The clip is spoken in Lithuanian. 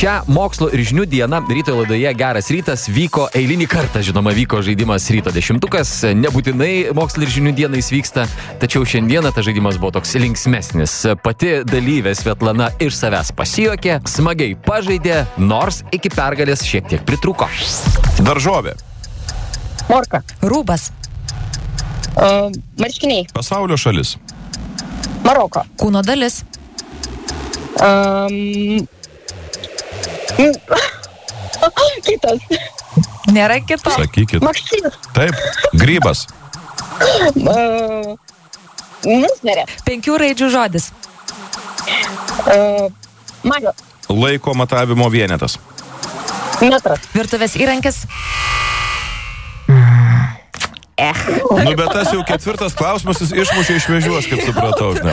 Šią mokslo ir žinių dieną ryto laidoje Geras rytas vyko eilinį kartą, žinoma, vyko žaidimas ryto 10-tukas, nebūtinai mokslo ir žinių dieną jis vyksta, tačiau šiandieną tas žaidimas buvo toks linksmesnis. Pati dalyvė Svetlana iš savęs pasijuokė, smagiai pažaidė, nors iki pergalės šiek tiek pritrūko. Daržovė. Morka. Rūbas. Marškiniai. Pasaulio šalis. Maroko. Kūno dalis. Kitas. Nėra kito. Sakykit. Makštis. Taip. Grybas. Musmerė. 5 raidžių žodis. Magio. Laiko matavimo vienetas. Metras. Virtuvės įrankis. Nu, bet tas jau 4 klausimas, jis išmušė iš vėžių, aš kaip supratau.